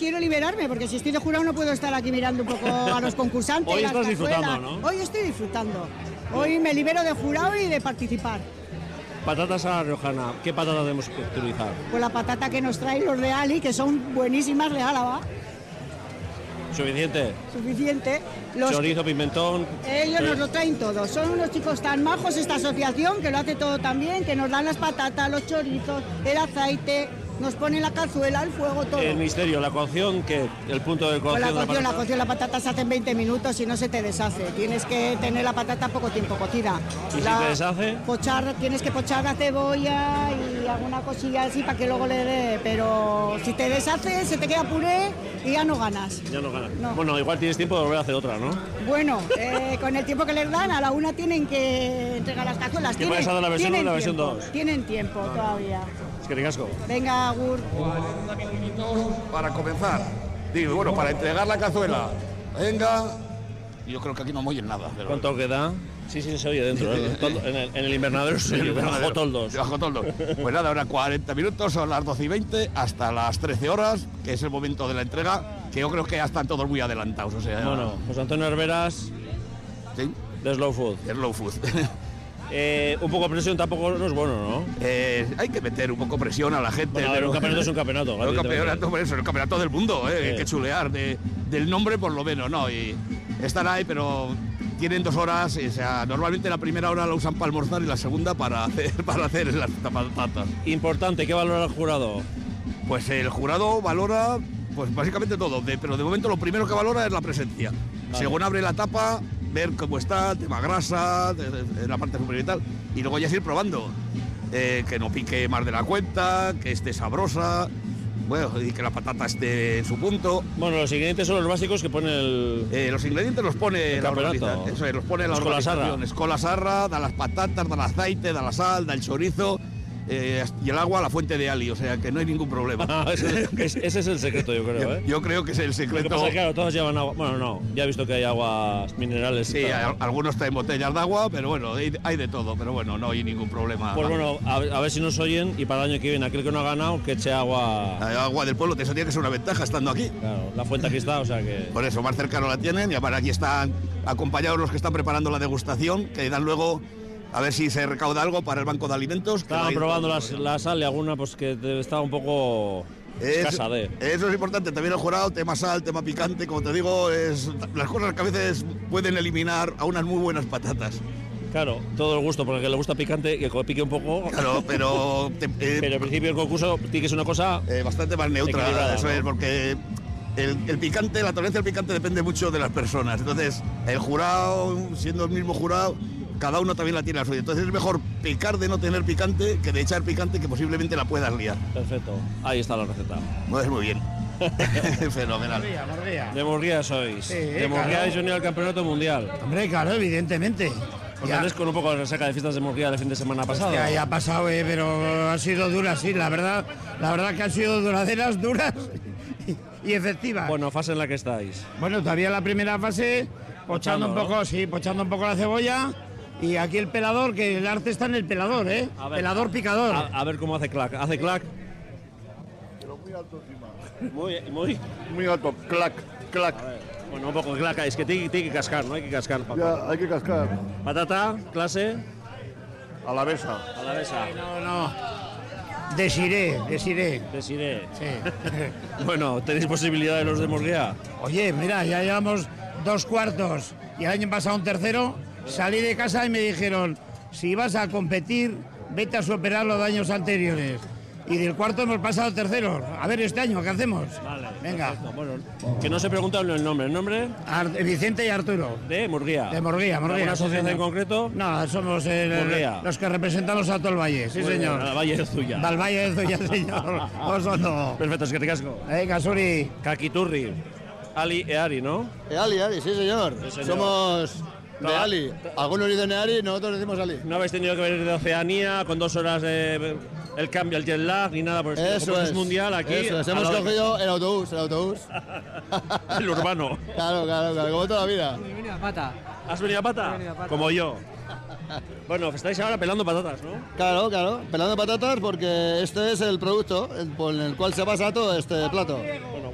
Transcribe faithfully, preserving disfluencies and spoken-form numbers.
quiero liberarme, porque si estoy de jurado no puedo estar aquí mirando un poco a los concursantes. Hoy las estás cazuelas. disfrutando, ¿no? Hoy estoy disfrutando. Hoy me libero de jurado y de participar. Patatas a la riojana, ¿qué patata tenemos que utilizar? Pues la patata que nos traen los de Ali, que son buenísimas de Álava. ¿Suficiente? Suficiente. Los Chorizo, pimentón... Ellos sí. nos lo traen todo. Son unos chicos tan majos, esta asociación, que lo hace todo tan bien, que nos dan las patatas, los chorizos, el aceite, nos ponen la cazuela, el fuego, todo. El misterio, la cocción, ¿qué? El punto de Pues cocción la de la cocción, la patata. cocción, la patata se hace en veinte minutos y no se te deshace. Tienes que tener la patata poco tiempo cocida. ¿Y si La- te deshace? Pochar, tienes que pochar la cebolla y alguna cosilla así para que luego le dé. Pero si te deshace, se te queda puré y ya no ganas. Ya no ganas. No. Bueno, igual tienes tiempo de volver a hacer otra, ¿no? Bueno, eh, con el tiempo que les dan, a la una tienen que entregar las cazuelas. ¿Que Tienen- vais a dar la versión tienen uno y la versión tiempo, dos? Tienen tiempo todavía. Es que ricasco. Venga, Agur. Para comenzar, digo, bueno, para entregar la cazuela, venga. Yo creo que aquí no me oyen nada. Pero... ¿Cuánto queda? Sí, sí, se oye dentro. ¿eh? Toldo- en, el, en el invernadero se oye, bajo toldos. Bajo toldos. Pues nada, ahora cuarenta minutos, son las doce y veinte, hasta las trece horas, que es el momento de la entrega, que yo creo que ya están todos muy adelantados. O sea, Bueno, José Antonio Herberas, ¿sí? de Slow Food. Es low food. Eh, un poco de presión tampoco no es bueno, ¿no? Eh, hay que meter un poco presión a la gente. Bueno, a ver, pero- un campeonato es un campeonato. Un evidentemente. campeonato, por eso, el campeonato del mundo, eh, Sí. hay que chulear, de, del nombre por lo menos, ¿no? Y están ahí, pero tienen dos horas, y, o sea, normalmente la primera hora la usan para almorzar y la segunda para hacer, para hacer las patatas. Importante, ¿qué valora el jurado? Pues el jurado valora, pues básicamente todo, de- pero de momento lo primero que valora es la presencia. Vale. Según abre la tapa, ver cómo está, tema grasa, de, de- de la parte superior y tal, y luego ya ir probando. Eh, que no pique más de la cuenta, que esté sabrosa, bueno, y que la patata esté en su punto. Bueno, los ingredientes son los básicos que pone el... Eh, los ingredientes los pone El la campeonato. organización, eso es, los pone la Escola Sarra. organización. Escola Sarra, da las patatas, da el aceite, da la sal, da el chorizo, eh, y el agua a la fuente de Ali, o sea que no hay ningún problema. Ah, ese, es- ese es el secreto, yo creo, yo, ¿eh? yo creo que es el Lo que secreto. pasa es que, claro, todas llevan agua... Bueno, no, ya he visto que hay aguas minerales. y Sí, tal. a- algunos traen botellas de agua, pero bueno, hay, hay de todo, pero bueno, no hay ningún problema. Pues bueno, a, a ver si nos oyen y para el año que viene, aquel que no ha ganado, que eche agua... El agua del pueblo, eso tiene que ser una ventaja estando aquí. Claro, la fuente aquí está, o sea que... Por eso, más cercano la tienen, y aparte aquí están acompañados los que están preparando la degustación, que dan luego a ver si se recauda algo para el banco de alimentos. que Estaban no hay- probando las, la sal y alguna pues que te- estaba un poco Es- escasa de... Eso es importante, también el jurado, tema sal, tema picante, como te digo, es las cosas que a veces pueden eliminar a unas muy buenas patatas. Claro, todo el gusto, porque le gusta picante, que pique un poco. Claro, pero, te- eh, Pero al principio del concurso tiene que ser una cosa... eh, bastante más neutra, Equilibrada, eso ¿no? es, porque el, el picante, la tolerancia al picante depende mucho de las personas. Entonces, el jurado, siendo el mismo jurado, cada uno también la tiene la suya. Entonces es mejor picar de no tener picante que de echar picante, que posiblemente la puedas liar. Perfecto, ahí está la receta. Pues muy bien. Fenomenal. De Murguía sois. Sí, de Murguía claro. habéis venido al campeonato mundial. Hombre, claro, evidentemente. Os Ya, andéis con un poco de resaca de fiestas de Murguía el fin de semana pasado. ya, ya ha pasado, eh, pero ha sido dura, sí, la verdad, la verdad que han sido duraderas, duras y, y efectivas. Bueno, fase en la que estáis. Bueno, todavía la primera fase, pochando un ¿no? poco, sí, pochando un poco la cebolla. Y aquí el pelador, que el arte está en el pelador, ¿eh? A ver. Pelador picador. A, a ver cómo hace clac. ¿Hace clac? Pero muy alto encima. Muy, muy. Muy alto, clac, clac. A ver, bueno, un poco de clac. Es que tiene, tiene que cascar, ¿no? Hay que cascar. pa- Ya, hay que cascar. Patata, clase, A la mesa. a la mesa. No, no. Desiré, desiré. Desiré. Sí. Bueno, ¿tenéis posibilidad de los de Murguía? Oye, mira, ya llevamos dos cuartos y el año pasado un tercero. Salí de casa y me dijeron, si vas a competir, vete a superar los daños anteriores. Y del cuarto hemos pasado al tercero. A ver este año, ¿qué hacemos? Vale. Venga. perfecto. Bueno, que no se pregunta el nombre. ¿El nombre? Ar- Vicente y Arturo. De Murguía. De Murguía, Murguía. ¿Alguna sí, asociación en señor. concreto? No, somos el- Murguía. los que representamos a todo el valle, sí Muy bien, señor. a la Valle de Zuya. Del Valle de Zuya, señor. Oso no. Perfecto, es que te casco. Venga, Suri. Kakiturri. Ali e Ari, ¿no? Eh, Ali, Ali, sí señor. Sí, señor. Somos de Tra- Ali. Algunos dicen Ali, nosotros decimos Ali. No habéis tenido que venir de Oceanía con dos horas de el cambio, el jet lag, ni nada por el estilo. Eso Como es. es mundial aquí. Eso es. al Hemos lado de- cogido el autobús, el autobús. el urbano. Claro, claro, claro, como toda la vida. ¿Has venido a pata? Como yo. Bueno, estáis ahora pelando patatas, ¿no? Claro, claro, pelando patatas porque este es el producto por el cual se basa todo este plato.